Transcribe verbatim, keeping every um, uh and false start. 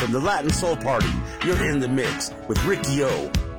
from the Latin Soul Party. You're in the mix with Ricky O.